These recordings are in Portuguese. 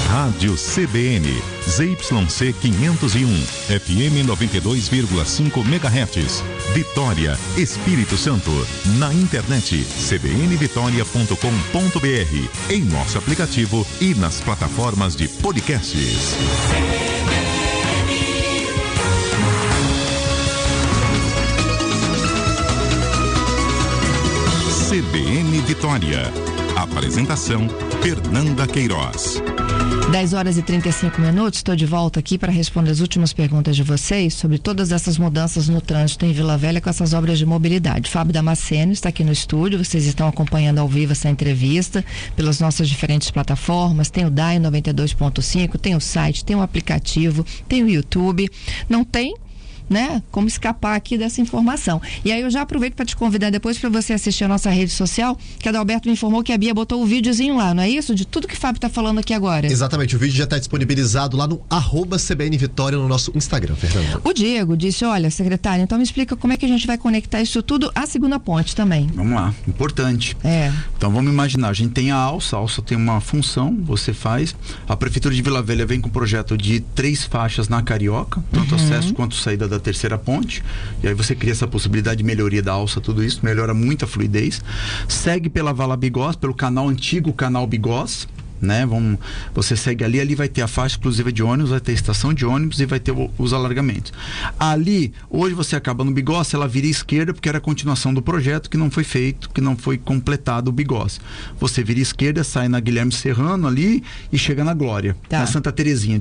Rádio CBN, ZYC 501, FM 92,5 MHz, Vitória, Espírito Santo. Na internet, cbnvitoria.com.br, em nosso aplicativo e nas plataformas de podcasts. CBN Vitória. Apresentação, Fernanda Queiroz. 10h35, estou de volta aqui para responder as últimas perguntas de vocês sobre todas essas mudanças no trânsito em Vila Velha com essas obras de mobilidade. Fábio Damasceno está aqui no estúdio, vocês estão acompanhando ao vivo essa entrevista pelas nossas diferentes plataformas, tem o DAI 92.5, tem o site, tem o aplicativo, tem o YouTube, não tem, né, como escapar aqui dessa informação. E aí eu já aproveito para te convidar depois para você assistir a nossa rede social, que a Adalberto me informou que a Bia botou o videozinho lá, não é isso? De tudo que o Fábio está falando aqui agora. Exatamente, o vídeo já está disponibilizado lá no @CBN Vitória no nosso Instagram, Fernanda. O Diego disse, olha, secretário, então me explica como é que a gente vai conectar isso tudo à segunda ponte também. Vamos lá, importante. Então vamos imaginar, a gente tem a alça tem uma função, você faz, a Prefeitura de Vila Velha vem com um projeto de 3 faixas na Carioca, tanto acesso quanto saída da terceira ponte, e aí você cria essa possibilidade de melhoria da alça, tudo isso, melhora muito a fluidez. Segue pela Vala Bigós, pelo canal antigo, canal Bigós, né? Você segue ali vai ter a faixa exclusiva de ônibus, vai ter a estação de ônibus e vai ter os alargamentos. Ali, hoje você acaba no Bigós, ela vira esquerda porque era a continuação do projeto que não foi feito, que não foi completado o Bigós. Você vira esquerda, sai na Guilherme Serrano ali e chega na Glória. Na Santa Terezinha,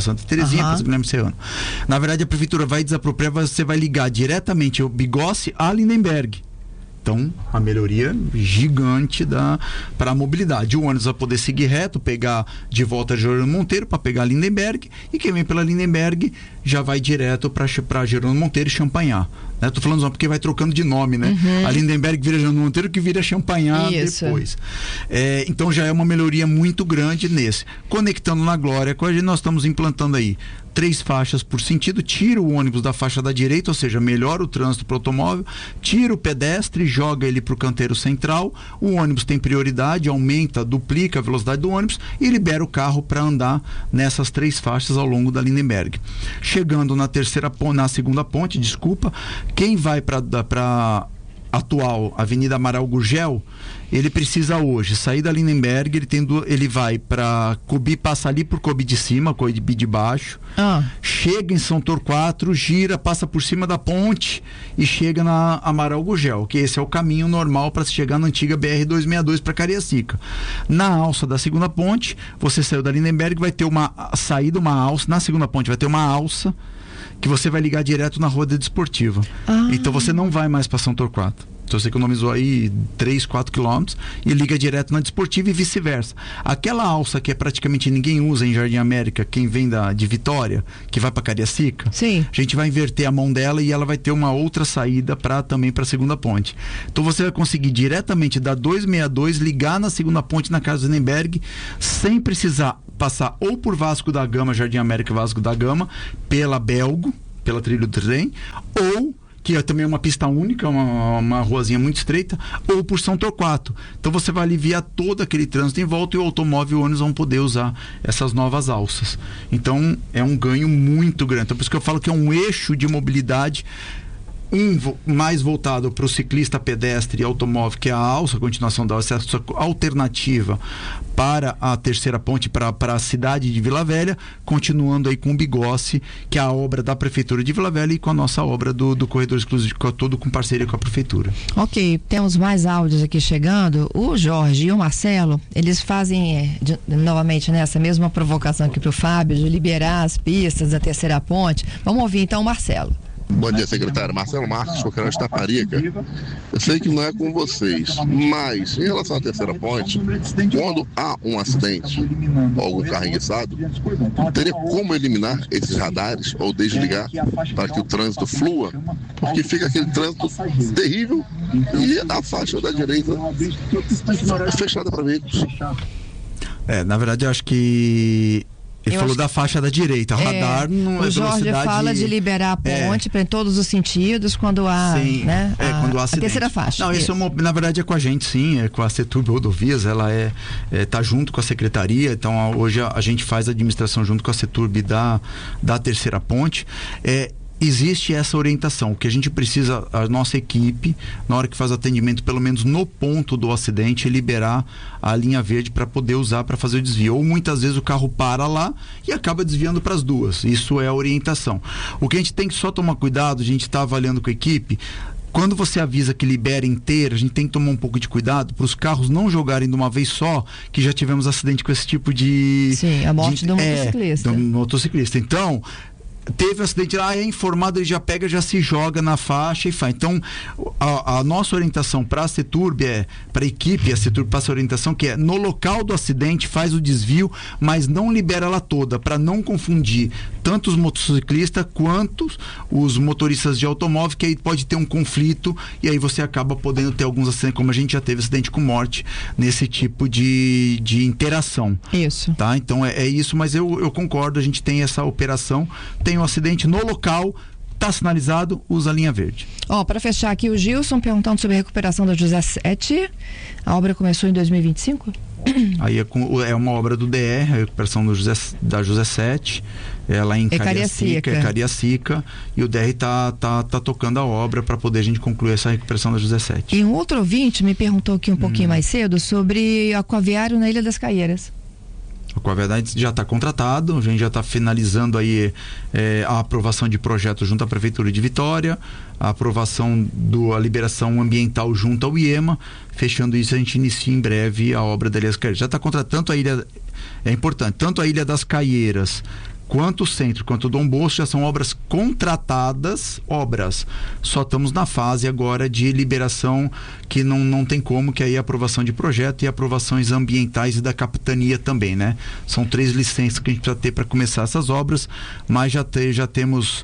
passa Guilherme Serrano. Na verdade, a prefeitura vai desapropriar, você vai ligar diretamente o Bigós a Lindenberg. Então, a melhoria gigante para a mobilidade. O ônibus vai poder seguir reto, pegar de volta a Jerônimo Monteiro para pegar Lindenberg, e quem vem pela Lindenberg já vai direto para Jerônimo Monteiro e Champanhar. Tô falando só porque vai trocando de nome, né? A Lindenberg vira Jerônimo Monteiro, que vira Champanhar depois. Então já é uma melhoria muito grande nesse. Conectando na Glória, nós estamos implantando aí 3 faixas por sentido, tira o ônibus da faixa da direita, ou seja, melhora o trânsito para o automóvel, tira o pedestre, joga ele para o canteiro central, o ônibus tem prioridade, aumenta, duplica a velocidade do ônibus e libera o carro para andar nessas 3 faixas ao longo da Lindenberg. Chegando na segunda ponte, quem vai para atual Avenida Amaral Gurgel, ele precisa hoje sair da Lindenberg, ele vai para Cobi, passa ali por Cobi de cima, Cobi de baixo, chega em São Torquato, gira, passa por cima da ponte e chega na Amaral Gurgel, que esse é o caminho normal para se chegar na antiga BR-262 para Cariacica. Na alça da segunda ponte, você saiu da Lindenberg, vai ter uma saída, uma alça, na segunda ponte vai ter uma alça que você vai ligar direto na Rua Desportiva. Então você não vai mais para São Torquato. Então você economizou aí 3, 4 quilômetros e liga direto na Desportiva e vice-versa. Aquela alça que praticamente ninguém usa em Jardim América, quem vem de Vitória, que vai para Cariacica, a gente vai inverter a mão dela e ela vai ter uma outra saída também para a segunda ponte. Então você vai conseguir diretamente da 262 ligar na segunda ponte na Casa Lindenberg, sem precisar passar ou por Vasco da Gama, Jardim América, Vasco da Gama, pela Belgo, pela trilha do trem, ou que é também uma pista única, uma ruazinha muito estreita, ou por São Torquato. Então você vai aliviar todo aquele trânsito em volta e o automóvel e o ônibus vão poder usar essas novas alças. Então é um ganho muito grande. Então por isso que eu falo que é um eixo de mobilidade mais voltado para o ciclista, pedestre e automóvel, que é a alça, a continuação da alça, essa alternativa para a terceira ponte, para a cidade de Vila Velha, continuando aí com o Bigossi, que é a obra da Prefeitura de Vila Velha, e com a nossa obra do Corredor Exclusivo, todo com parceria com a Prefeitura. Ok, temos mais áudios aqui chegando. O Jorge e o Marcelo, eles fazem novamente essa mesma provocação aqui para o Fábio, de liberar as pistas da terceira ponte. Vamos ouvir então o Marcelo. Bom dia, secretário. Marcelo Marques, Coqueirão de Taparica. Eu sei que não é com vocês, mas em relação à terceira ponte, quando há um acidente ou algum carro enguiçado, teria como eliminar esses radares ou desligar para que o trânsito flua? Porque fica aquele trânsito terrível e a faixa da direita fechada para veículos. Na verdade, eu acho que Ele falou da faixa da direita, radar não é velocidade... O Jorge fala de liberar a ponte para em todos os sentidos quando há, sim, né, quando há acidente. A terceira faixa. Não, isso na verdade é com a gente, sim, é com a Ceturb Rodovias, ela tá junto com a secretaria, então hoje a gente faz a administração junto com a Ceturb da terceira ponte. Existe essa orientação. O que a gente precisa, a nossa equipe, na hora que faz atendimento, pelo menos no ponto do acidente, é liberar a linha verde para poder usar para fazer o desvio. Ou muitas vezes o carro para lá e acaba desviando para as duas. Isso é a orientação. O que a gente tem que só tomar cuidado, a gente está avaliando com a equipe, quando você avisa que libera inteira, a gente tem que tomar um pouco de cuidado para os carros não jogarem de uma vez só, que já tivemos acidente com esse tipo de... Sim, a morte do motociclista. Do motociclista. Então... teve um acidente lá, é informado, ele já pega, já se joga na faixa e faz. Então, a nossa orientação para a Ceturb para a equipe, a Ceturb passa a orientação que é no local do acidente, faz o desvio, mas não libera ela toda, para não confundir tanto os motociclistas quanto os motoristas de automóvel, que aí pode ter um conflito e aí você acaba podendo ter alguns acidentes, como a gente já teve acidente com morte nesse tipo de interação. Isso. Tá? Então, é isso, mas eu concordo, a gente tem essa operação, tem um acidente no local, está sinalizado, usa a linha verde. Para fechar aqui, o Gilson perguntando sobre a recuperação da José 7. A obra começou em 2025? Aí é uma obra do DR, a recuperação da José 7, lá em Cariacica, e o DR tá tocando a obra para poder a gente concluir essa recuperação da José 7. E um outro ouvinte me perguntou aqui um pouquinho mais cedo sobre aquaviário na Ilha das Caieiras. O Aquaviário já está contratado, a gente já está finalizando aí a aprovação de projeto junto à Prefeitura de Vitória, a aprovação a liberação ambiental junto ao IEMA. Fechando isso, a gente inicia em breve a obra da Ilha das Caieiras. Já está contratado tanto a ilha, é importante, tanto a Ilha das Caieiras quanto o centro, quanto o Dom Bosco, já são obras contratadas, só estamos na fase agora de liberação, que não tem como, que aí é a aprovação de projeto e aprovações ambientais e da capitania também, né? São 3 licenças que a gente precisa ter para começar essas obras, mas já temos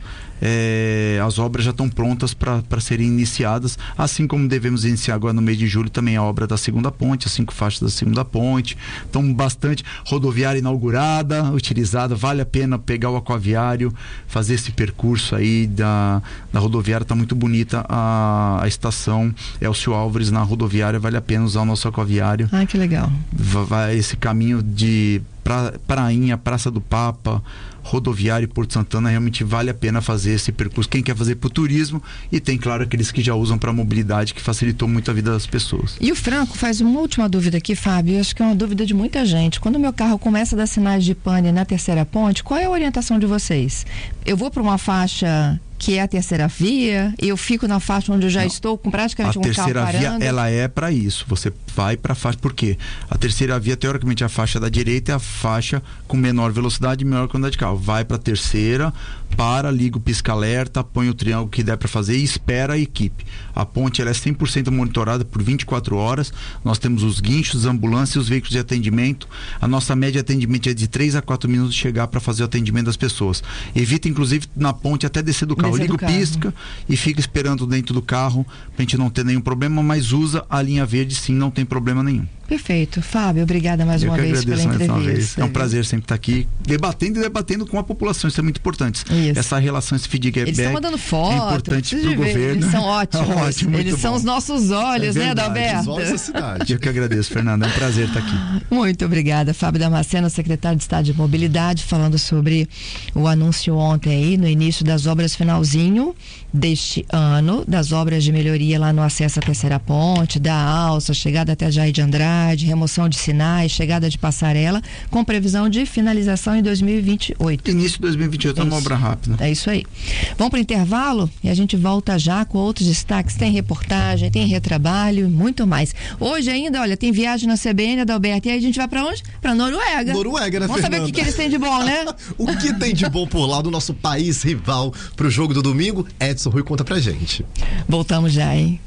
as obras já estão prontas para serem iniciadas, assim como devemos iniciar agora no mês de julho também a obra da segunda ponte, as 5 faixas da segunda ponte. Então, bastante rodoviária inaugurada, utilizada, vale a pena pegar o aquaviário, fazer esse percurso aí da rodoviária, está muito bonita a estação Elcio Álvares na rodoviária, vale a pena usar o nosso aquaviário. Que legal. Esse caminho de Prainha, Praça do Papa, rodoviário e Porto Santana, realmente vale a pena fazer esse percurso. Quem quer fazer para o turismo, e tem, claro, aqueles que já usam para mobilidade, que facilitou muito a vida das pessoas. E o Franco faz uma última dúvida aqui, Fábio, acho que é uma dúvida de muita gente. Quando o meu carro começa a dar sinais de pane na terceira ponte, qual é a orientação de vocês? Eu vou para uma faixa que é a terceira via, eu fico na faixa onde eu já estou com praticamente um carro parando? A terceira via, ela é para isso, você vai para a faixa, por quê? A terceira via, teoricamente, a faixa da direita é a faixa com menor velocidade e menor quantidade de carro. Vai para a terceira, liga o pisca-alerta, põe o triângulo que der para fazer e espera a equipe. A ponte, ela é 100% monitorada por 24 horas, nós temos os guinchos, as ambulâncias e os veículos de atendimento. A nossa média de atendimento é de 3 a 4 minutos de chegar para fazer o atendimento das pessoas. Evita, inclusive, na ponte até descer do carro. Liga o pisca e fica esperando dentro do carro pra gente não ter nenhum problema, mas usa a linha verde, sim, não tem problema nenhum. Perfeito. Fábio, obrigada mais uma vez pela entrevista. É um prazer sempre estar aqui debatendo com a população, isso é muito importante. Isso. Essa relação, esse feedback eles estão mandando foto, é importante para o governo. Eles são ótimos. Eles são os nossos olhos, né, Adalberto? Os olhos da cidade. Eu que agradeço, Fernanda, é um prazer estar aqui. Muito obrigada. Fábio Damasceno, secretário de Estado de Mobilidade, falando sobre o anúncio ontem aí, no início das obras, finalzinho deste ano, das obras de melhoria lá no acesso à terceira ponte, da alça, chegada até Jair de Andrade, remoção de sinais, chegada de passarela, com previsão de finalização em 2028. Início de 2028 é uma obra rápida. É isso aí. Vamos para o intervalo e a gente volta já com outros destaques. Tem reportagem, tem retrabalho, muito mais. Hoje ainda, olha, tem viagem na CBN, Adalberto, e aí a gente vai para onde? Para Noruega. Noruega, né, Vamos Fernanda? saber o que eles têm de bom, né? O que tem de bom por lá do nosso país rival pro jogo do domingo? Edson Rui conta pra gente. Voltamos já, hein?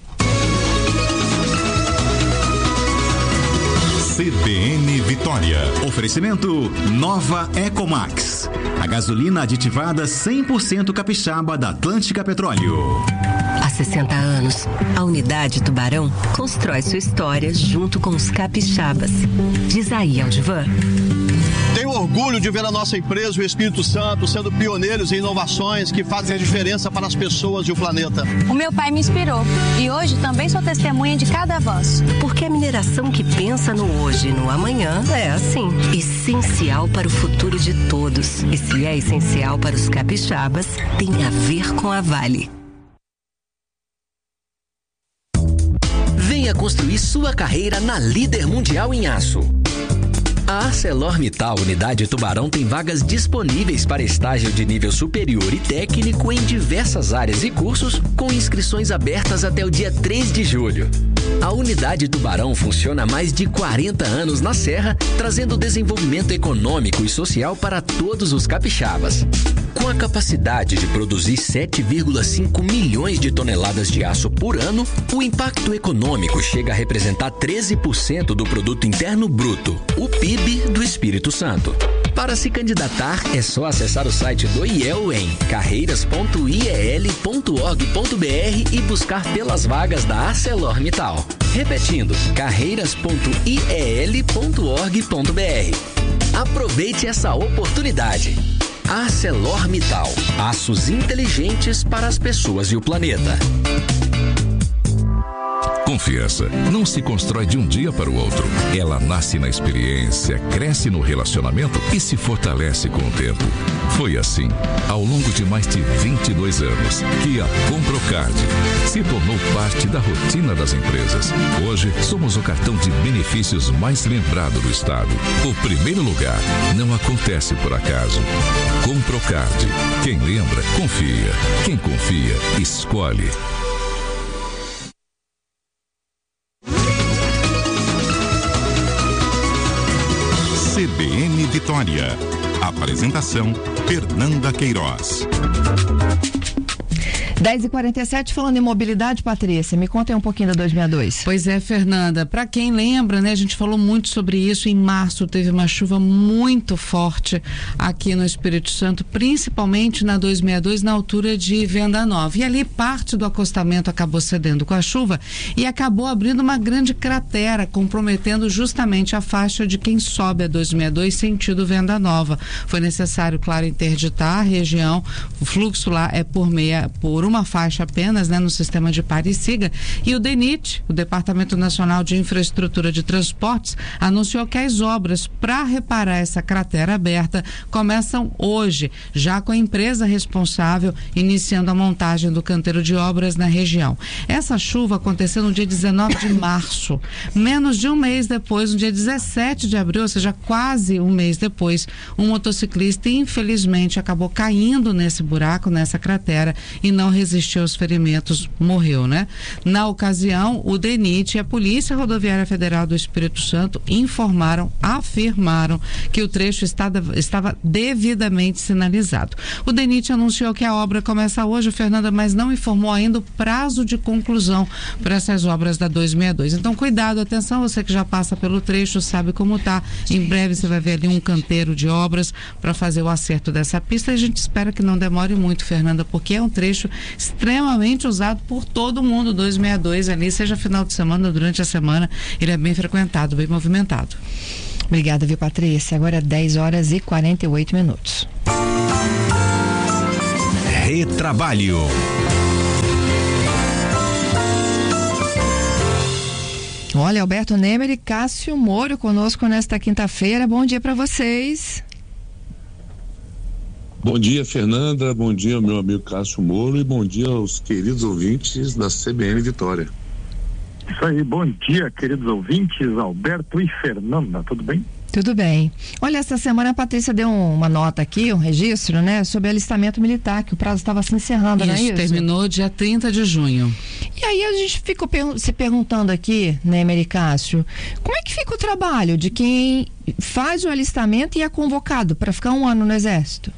CBN Vitória. Oferecimento Nova Ecomax. A gasolina aditivada 100% capixaba da Atlântica Petróleo. Há 60 anos, a Unidade Tubarão constrói sua história junto com os capixabas. Diz aí, Aldivan. Tenho orgulho de ver a nossa empresa, o Espírito Santo, sendo pioneiros em inovações que fazem a diferença para as pessoas e o planeta. O meu pai me inspirou e hoje também sou testemunha de cada avanço. Porque a mineração que pensa no hoje e no amanhã é assim, essencial para o futuro de todos. E se é essencial para os capixabas, tem a ver com a Vale. Venha construir sua carreira na líder mundial em aço. A ArcelorMittal Unidade Tubarão tem vagas disponíveis para estágio de nível superior e técnico em diversas áreas e cursos, com inscrições abertas até o dia 3 de julho. A Unidade Tubarão funciona há mais de 40 anos na Serra, trazendo desenvolvimento econômico e social para todos os capixabas. Com a capacidade de produzir 7,5 milhões de toneladas de aço por ano, o impacto econômico chega a representar 13% do Produto Interno Bruto, o PIB do Espírito Santo. Para se candidatar, é só acessar o site do IEL em carreiras.iel.org.br e buscar pelas vagas da ArcelorMittal. Repetindo, carreiras.iel.org.br. Aproveite essa oportunidade. ArcelorMittal. Aços inteligentes para as pessoas e o planeta. Confiança não se constrói de um dia para o outro. Ela nasce na experiência, cresce no relacionamento e se fortalece com o tempo. Foi assim, ao longo de mais de 22 anos, que a Comprocard se tornou parte da rotina das empresas. Hoje, somos o cartão de benefícios mais lembrado do estado. O primeiro lugar não acontece por acaso. Comprocard. Quem lembra, confia. Quem confia, escolhe. CBN Vitória. Apresentação, Fernanda Queiroz. 10h47, falando em mobilidade, Patrícia, me conta aí um pouquinho da 262. Pois é, Fernanda, para quem lembra, né, a gente falou muito sobre isso. Em março teve uma chuva muito forte aqui no Espírito Santo, principalmente na 262, na altura de Venda Nova. E ali parte do acostamento acabou cedendo com a chuva e acabou abrindo uma grande cratera, comprometendo justamente a faixa de quem sobe a 262 sentido Venda Nova. Foi necessário, claro, interditar a região. O fluxo lá é por uma faixa apenas, né, no sistema de pare e siga, e o DENIT, o Departamento Nacional de Infraestrutura de Transportes, anunciou que as obras para reparar essa cratera aberta começam hoje, já com a empresa responsável iniciando a montagem do canteiro de obras na região. Essa chuva aconteceu no dia 19 de março, menos de um mês depois, no dia 17 de abril, ou seja, quase um mês depois, um motociclista infelizmente acabou caindo nesse buraco, nessa cratera, e não resistiu aos ferimentos, morreu, né? Na ocasião, o DENIT e a Polícia Rodoviária Federal do Espírito Santo afirmaram que o trecho estava devidamente sinalizado. O DENIT anunciou que a obra começa hoje, Fernanda, mas não informou ainda o prazo de conclusão para essas obras da 262. Então, cuidado, atenção, você que já passa pelo trecho, sabe como tá. Em breve você vai ver ali um canteiro de obras para fazer o acerto dessa pista, e a gente espera que não demore muito, Fernanda, porque é um trecho extremamente usado por todo mundo. 262 ali, seja final de semana ou durante a semana, ele é bem frequentado, bem movimentado. Obrigada, viu, Patrícia? Agora 10h48. Retrabalho. Olha, Alberto Nemer e Cássio Moro conosco nesta quinta-feira. Bom dia para vocês. Bom dia, Fernanda, bom dia, meu amigo Cássio Moro, e bom dia aos queridos ouvintes da CBN Vitória. Isso aí, bom dia, queridos ouvintes, Alberto e Fernanda, tudo bem? Tudo bem. Olha, essa semana a Patrícia deu uma nota aqui, um registro, né, sobre alistamento militar, que o prazo estava se encerrando, não é isso? Terminou dia 30 de junho. E aí a gente ficou se perguntando aqui, né, Nemer e Cássio, como é que fica o trabalho de quem faz o alistamento e é convocado para ficar um ano no Exército?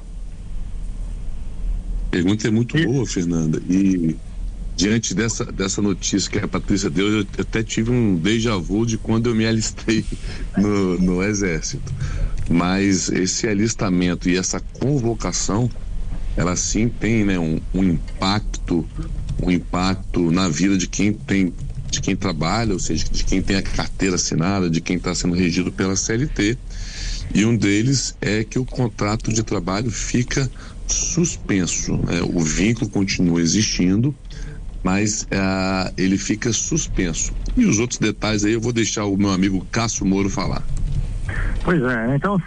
A pergunta é muito boa, Fernanda, e diante dessa notícia que a Patrícia deu, eu até tive um déjà vu de quando eu me alistei no Exército. Mas esse alistamento e essa convocação, ela sim tem, né, um impacto na vida de quem trabalha, ou seja, de quem tem a carteira assinada, de quem está sendo regido pela CLT. E um deles é que o contrato de trabalho fica suspenso, né? O vínculo continua existindo, mas ele fica suspenso. E os outros detalhes aí eu vou deixar o meu amigo Cássio Moro falar. Pois é, então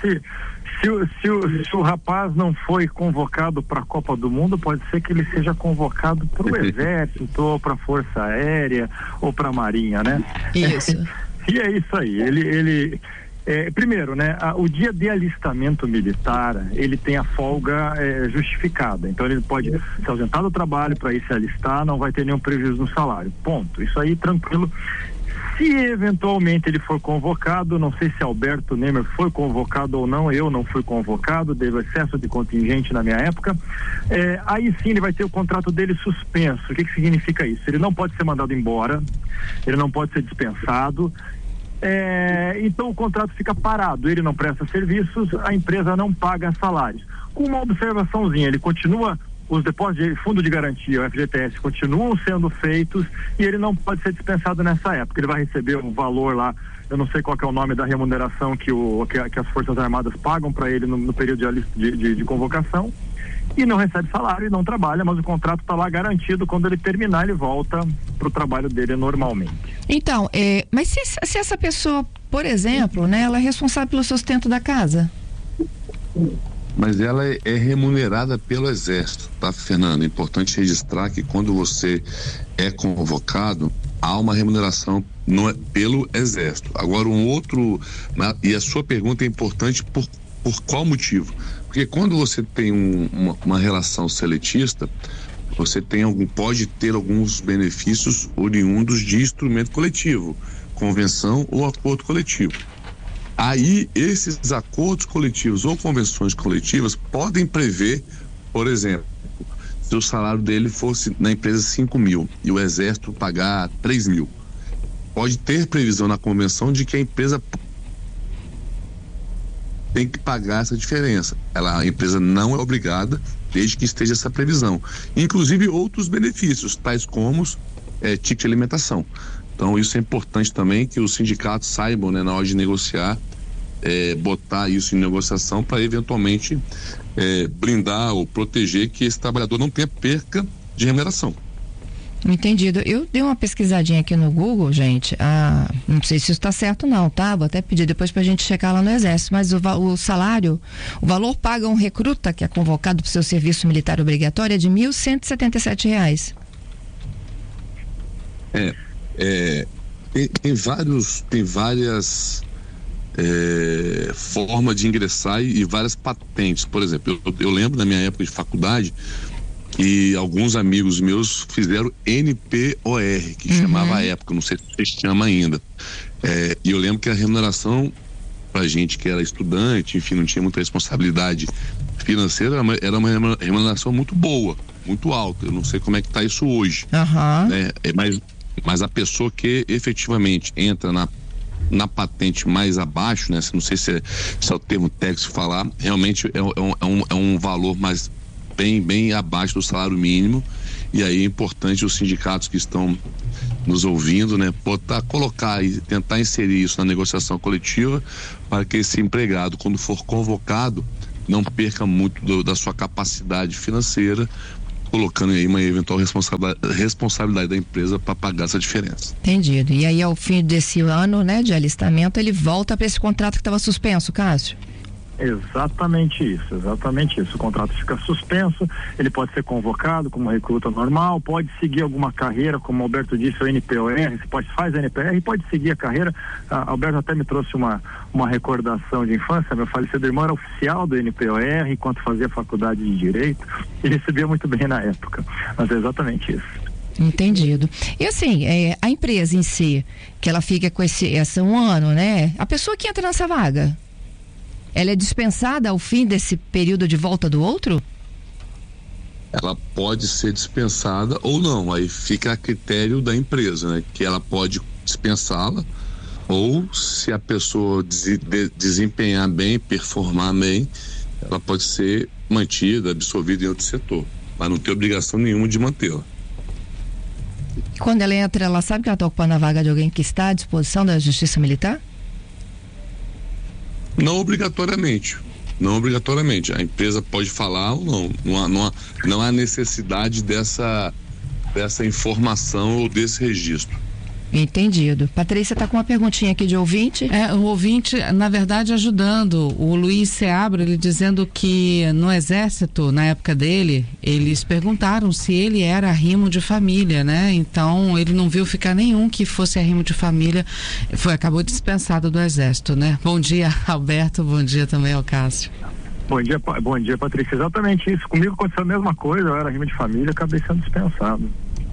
se o rapaz não foi convocado para a Copa do Mundo, pode ser que ele seja convocado para o Exército, ou para a Força Aérea, ou para a Marinha, né? Isso. E é isso aí, ele primeiro, né, o dia de alistamento militar, ele tem a folga justificada, então ele pode se ausentar do trabalho para ir se alistar, não vai ter nenhum prejuízo no salário, ponto, isso aí tranquilo. Se eventualmente ele for convocado, não sei se Alberto Nemer foi convocado ou não, eu não fui convocado, devido ao excesso de contingente na minha época, aí sim ele vai ter o contrato dele suspenso. O que significa isso? Ele não pode ser mandado embora, ele não pode ser dispensado, então o contrato fica parado, ele não presta serviços, a empresa não paga salários. Com uma observaçãozinha, ele continua, os depósitos de fundo de garantia, o FGTS, continuam sendo feitos e ele não pode ser dispensado nessa época. Ele vai receber um valor lá, eu não sei qual que é o nome da remuneração que as Forças Armadas pagam para ele no período de convocação, e não recebe salário e não trabalha, mas o contrato está lá garantido, quando ele terminar ele volta para o trabalho dele normalmente. Então, mas se essa pessoa, por exemplo, né, ela é responsável pelo sustento da casa? Mas ela é remunerada pelo Exército, tá, Fernando? É importante registrar que quando você é convocado, há uma remuneração pelo Exército. Agora e a sua pergunta é importante por qual motivo? Porque quando você tem uma relação seletista, você pode ter alguns benefícios oriundos de instrumento coletivo, convenção ou acordo coletivo. Aí, esses acordos coletivos ou convenções coletivas podem prever, por exemplo, se o salário dele fosse na empresa 5 mil e o Exército pagar 3 mil. Pode ter previsão na convenção de que a empresa tem que pagar essa diferença. A empresa não é obrigada, desde que esteja essa previsão. Inclusive outros benefícios, tais como ticket de alimentação. Então isso é importante também que os sindicatos saibam, né, na hora de negociar, botar isso em negociação para eventualmente blindar ou proteger que esse trabalhador não tenha perca de remuneração. Entendido. Eu dei uma pesquisadinha aqui no Google, gente. Não sei se isso está certo não, tá? Vou até pedir depois pra gente checar lá no Exército, mas o salário, o valor paga um recruta que é convocado para o seu serviço militar obrigatório é de R$ 1.177. Tem várias formas de ingressar e várias patentes. Por exemplo, eu lembro da minha época de faculdade que alguns amigos meus fizeram NPOR, que chamava à época, não sei se chama ainda. E eu lembro que a remuneração pra gente que era estudante, enfim, não tinha muita responsabilidade financeira, era uma remuneração muito boa, muito alta. Eu não sei como é que tá isso hoje. Né? Mas a pessoa que efetivamente entra na patente mais abaixo, né? Não sei se é o termo técnico falar, realmente é um valor mais bem abaixo do salário mínimo, e aí é importante os sindicatos que estão nos ouvindo, né, colocar e tentar inserir isso na negociação coletiva para que esse empregado, quando for convocado, não perca muito da sua capacidade financeira, colocando aí uma eventual responsabilidade da empresa para pagar essa diferença. Entendido. E aí ao fim desse ano, né, de alistamento, ele volta para esse contrato que estava suspenso, Cássio? Exatamente isso. O contrato fica suspenso, ele pode ser convocado como recruta normal, pode seguir alguma carreira, como o Alberto disse, o NPOR, você faz NPR e pode seguir a carreira. Alberto até me trouxe uma recordação de infância, meu falecido irmão era oficial do NPOR enquanto fazia faculdade de Direito e recebia muito bem na época, mas é exatamente isso. Entendido. E assim, a empresa em si, que ela fica com esse um ano, né? A pessoa que entra nessa vaga, ela é dispensada ao fim desse período de volta do outro? Ela pode ser dispensada ou não, aí fica a critério da empresa, né? Que ela pode dispensá-la, ou se a pessoa desempenhar bem, performar bem, ela pode ser mantida, absorvida em outro setor, mas não tem obrigação nenhuma de mantê-la. Quando ela entra, ela sabe que ela está ocupando a vaga de alguém que está à disposição da Justiça Militar? Não obrigatoriamente. A empresa pode falar ou não. Não há necessidade dessa informação ou desse registro. Entendido. Patrícia está com uma perguntinha aqui de ouvinte. O ouvinte, na verdade, ajudando. O Luiz Seabra, ele dizendo que no Exército, na época dele, eles perguntaram se ele era arrimo de família, né? Então, ele não viu ficar nenhum que fosse arrimo de família. Acabou dispensado do Exército, né? Bom dia, Alberto. Bom dia também ao Cássio. Bom dia, Patrícia. Exatamente isso. Comigo aconteceu a mesma coisa. Eu era arrimo de família, acabei sendo dispensado.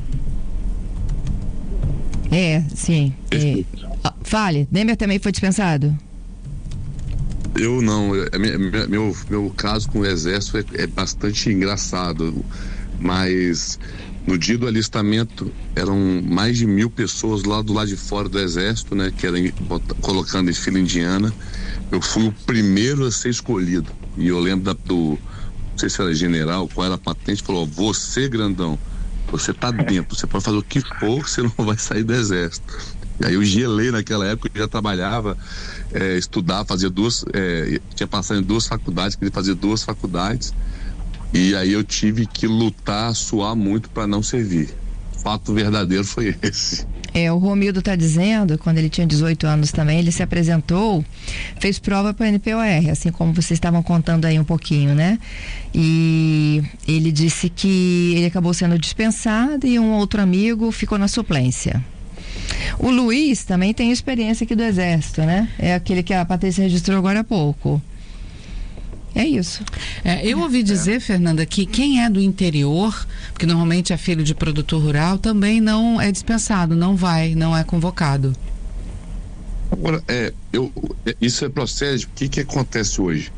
Sim. Fale, Nemer também foi dispensado? Eu não. Meu caso com o Exército é bastante engraçado, mas no dia do alistamento eram mais de 1.000 pessoas lá do lado de fora do Exército, né, que era colocando em fila indiana. Eu fui o primeiro a ser escolhido, e eu lembro não sei se era general, qual era a patente, falou: você, grandão, você tá dentro, você pode fazer o que for, você não vai sair do Exército. E aí eu gelei naquela época, eu já trabalhava, estudava, fazia tinha passado em 2 faculdades, queria fazer 2 faculdades, e aí eu tive que lutar, suar muito para não servir. Fato verdadeiro foi esse. O Romildo está dizendo, quando ele tinha 18 anos também, ele se apresentou, fez prova para a NPOR, assim como vocês estavam contando aí um pouquinho, né? E ele disse que ele acabou sendo dispensado e um outro amigo ficou na suplência. O Luiz também tem experiência aqui do Exército, né? É aquele que a Patrícia registrou agora há pouco. É isso. Eu ouvi dizer, Fernanda, que quem é do interior, porque normalmente é filho de produtor rural, também não é dispensado, não é convocado. Agora, isso procede. O que acontece hoje?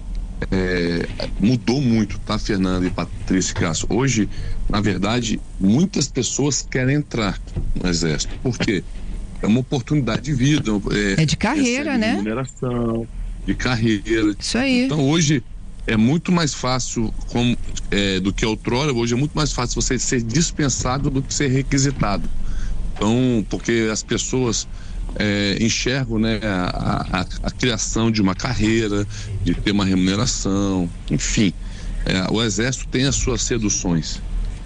Mudou muito, tá, Fernanda e Patrícia e Cássio? Hoje, na verdade, muitas pessoas querem entrar no Exército. Por quê? É uma oportunidade de vida. De carreira, né? Remuneração, de carreira. Isso aí. Então hoje é muito mais fácil do que outrora. Hoje é muito mais fácil você ser dispensado do que ser requisitado. Então, porque as pessoas enxergam, né, a criação de uma carreira, de ter uma remuneração, enfim, o Exército tem as suas seduções.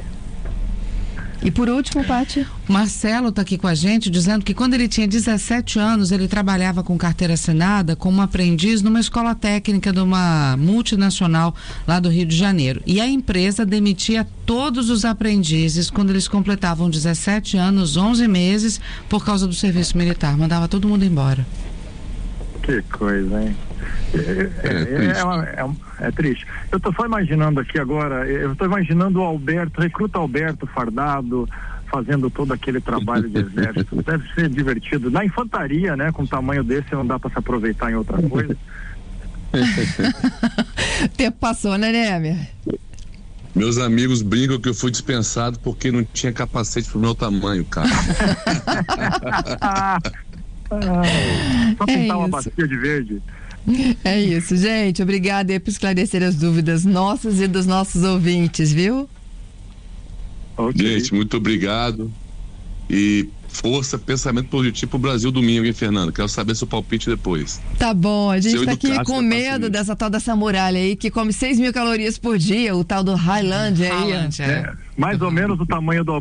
E por último, Paty? Marcelo está aqui com a gente dizendo que quando ele tinha 17 anos, ele trabalhava com carteira assinada como aprendiz numa escola técnica de uma multinacional lá do Rio de Janeiro. E a empresa demitia todos os aprendizes quando eles completavam 17 anos, 11 meses, por causa do serviço militar. Mandava todo mundo embora. Que coisa, hein? É triste. Eu tô só imaginando aqui agora, eu tô imaginando o Alberto, recruta Alberto fardado, fazendo todo aquele trabalho de exército. Deve ser divertido. Na infantaria, né? Com um tamanho desse não dá para se aproveitar em outra coisa. O tempo passou, né, Nemer? Meus amigos brincam que eu fui dispensado porque não tinha capacete pro meu tamanho, cara. Só pintar uma bacia de verde. É isso, gente. Obrigada aí por esclarecer as dúvidas nossas e dos nossos ouvintes, viu? Okay. Gente, muito obrigado. E força, pensamento positivo pro Brasil domingo, hein, Fernando? Quero saber seu palpite depois. Tá bom, a gente tá aqui com medo dessa tal dessa muralha aí, que come 6.000 calorias por dia, o tal do Highland aí. Mais ou menos o tamanho do